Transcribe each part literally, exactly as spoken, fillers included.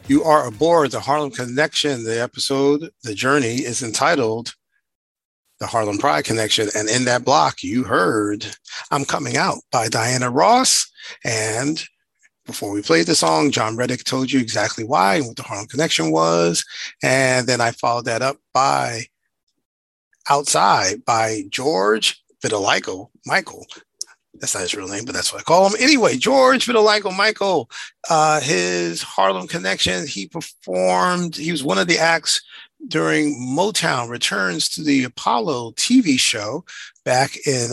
You are aboard the Harlem Connection. The episode, The Journey, is entitled The Harlem Pride Connection. And in that block, you heard I'm Coming Out by Diana Ross. And before we played the song, John Reddick told you exactly why and what the Harlem Connection was. And then I followed that up by Outside by George Vitiligo Michael. That's not his real name, but that's what I call him. Anyway, George Vitiligo Michael, uh, his Harlem Connection, he performed, he was one of the acts during Motown Returns to the Apollo T V show back in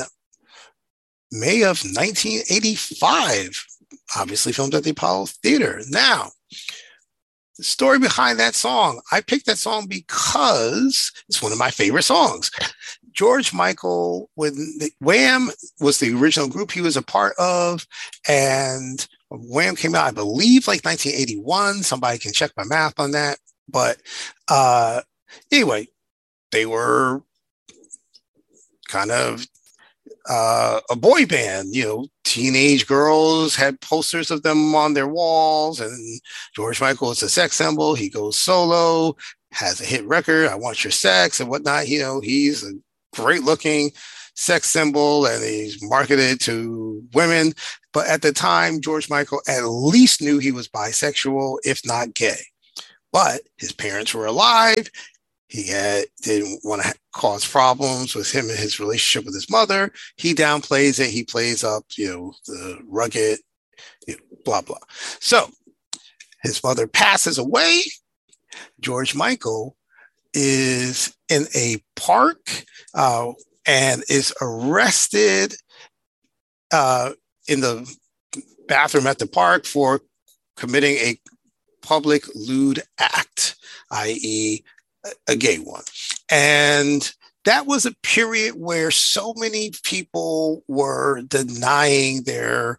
May of nineteen eighty-five, obviously filmed at the Apollo Theater. Now, the story behind that song, I picked that song because it's one of my favorite songs. George Michael, when the, Wham was the original group he was a part of, and Wham came out, I believe, like nineteen eighty-one. Somebody can check my math on that. But uh, anyway, they were kind of uh, a boy band, you know, teenage girls had posters of them on their walls, and George Michael is a sex symbol. He goes solo, has a hit record, I Want Your Sex and whatnot. You know, he's a great looking sex symbol and he's marketed to women. But at the time, George Michael at least knew he was bisexual, if not gay. But his parents were alive. He had, didn't want to cause problems with him and his relationship with his mother. He downplays it. He plays up, you know, the rugged, you know, blah, blah. So his mother passes away. George Michael is in a park uh, and is arrested uh, in the bathroom at the park for committing a public lewd act, that is a gay one. And that was a period where so many people were denying their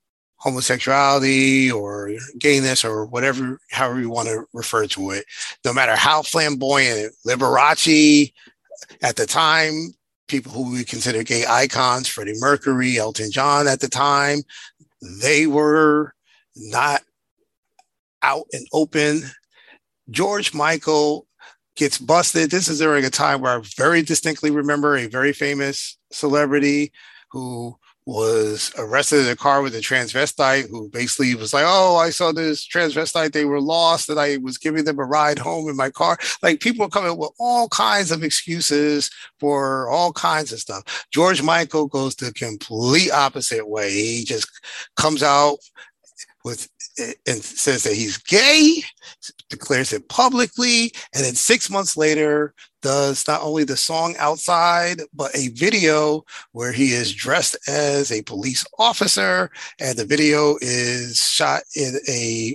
homosexuality or gayness or whatever, however you want to refer to it, no matter how flamboyant. Liberace at the time, people who we consider gay icons, Freddie Mercury, Elton John at the time, they were not out and open. George Michael gets busted. This is during a time where I very distinctly remember a very famous celebrity who was arrested in a car with a transvestite who basically was like, oh, I saw this transvestite, they were lost, and I was giving them a ride home in my car. Like, people were coming up with all kinds of excuses for all kinds of stuff. George Michael goes the complete opposite way. He just comes out with and says that he's gay, declares it publicly, and then six months later does not only the song Outside, but a video where he is dressed as a police officer, and the video is shot in a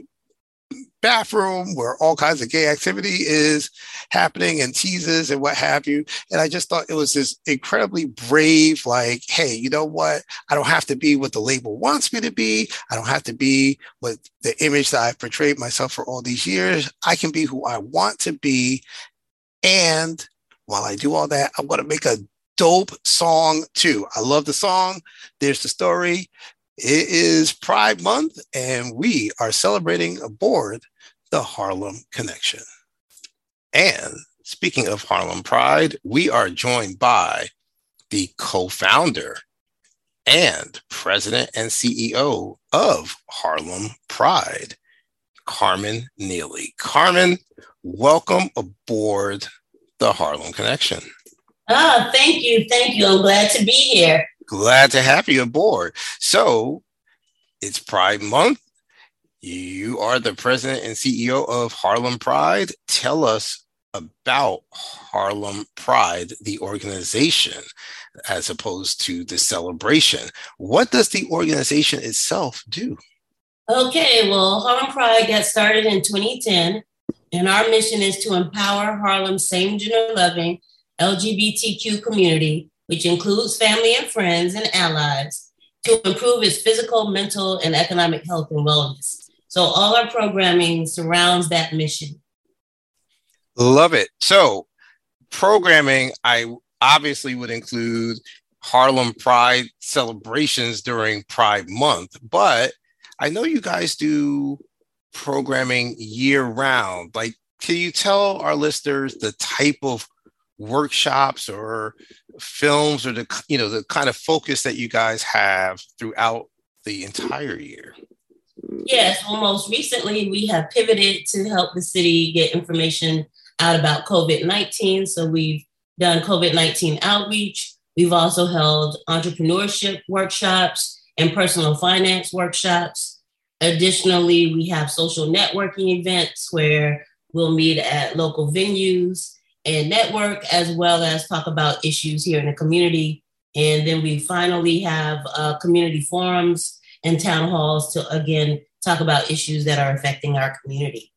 bathroom where all kinds of gay activity is happening and teases and what have you. And I just thought it was this incredibly brave, like, hey, you know what? I don't have to be what the label wants me to be. I don't have to be what the image that I've portrayed myself for all these years. I can be who I want to be. And while I do all that, I'm going to make a dope song too. I love the song. There's the story. It is Pride Month, and we are celebrating aboard the Harlem Connection. And speaking of Harlem Pride, we are joined by the co-founder and president and C E O of Harlem Pride, Carmen Neely. Carmen, welcome aboard the Harlem Connection. Oh, thank you. Thank you. I'm glad to be here. Glad to have you aboard. So it's Pride Month. You are the president and C E O of Harlem Pride. Tell us about Harlem Pride, the organization, as opposed to the celebration. What does the organization itself do? Okay, well, Harlem Pride got started in twenty ten, and our mission is to empower Harlem's same-gender loving L G B T Q community, which includes family and friends and allies, to improve its physical, mental, and economic health and wellness. So all our programming surrounds that mission. Love it. So programming, I obviously would include Harlem Pride celebrations during Pride Month, but I know you guys do programming year round. Like, can you tell our listeners the type of workshops or films or the, you know, the kind of focus that you guys have throughout the entire year? Yes, well, most recently we have pivoted to help the city get information out about COVID nineteen. So we've done COVID nineteen outreach. We've also held entrepreneurship workshops and personal finance workshops. Additionally, we have social networking events where we'll meet at local venues and network, as well as talk about issues here in the community. And then we finally have uh, community forums and town halls to, again, talk about issues that are affecting our community.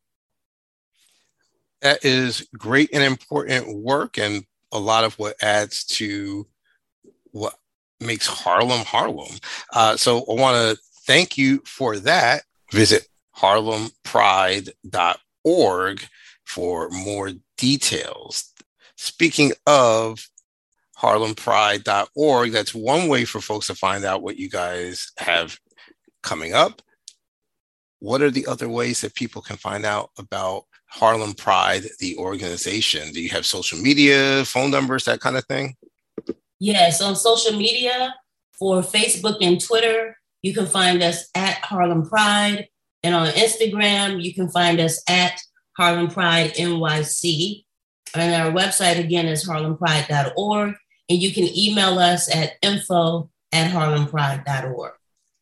That is great and important work, and a lot of what adds to what makes Harlem Harlem. Uh, so I want to thank you for that. Visit harlem pride dot org for more details. Speaking of harlem pride dot org, that's one way for folks to find out what you guys have coming up. What are the other ways that people can find out about Harlem Pride, the organization? Do you have social media, phone numbers, that kind of thing? Yes, on social media, for Facebook and Twitter, you can find us at Harlem Pride. And on Instagram, you can find us at Harlem Pride N Y C. And our website, again, is harlem pride dot org. And you can email us at info at harlem pride dot org.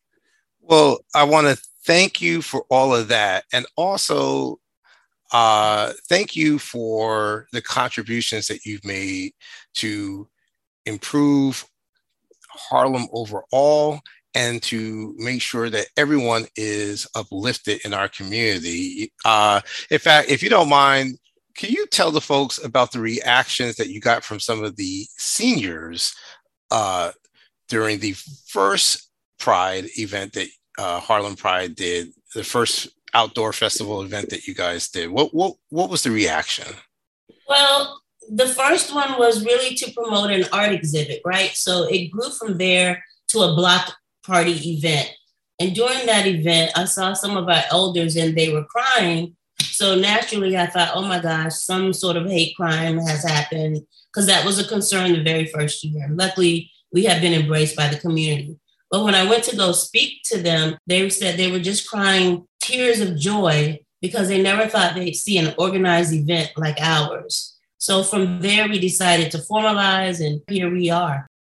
Well, I want to thank you for all of that. And also, uh, thank you for the contributions that you've made to improve Harlem overall and to make sure that everyone is uplifted in our community. Uh, in fact, if you don't mind, can you tell the folks about the reactions that you got from some of the seniors uh, during the first Pride event that uh, Harlem Pride did, the first outdoor festival event that you guys did? What what what was the reaction? Well, the first one was really to promote an art exhibit, right? So it grew from there to a block party event. And during that event, I saw some of our elders and they were crying. So naturally, I thought, oh my gosh, some sort of hate crime has happened, because that was a concern the very first year. Luckily, we have been embraced by the community. But when I went to go speak to them, they said they were just crying tears of joy because they never thought they'd see an organized event like ours. So from there, we decided to formalize, and here we are.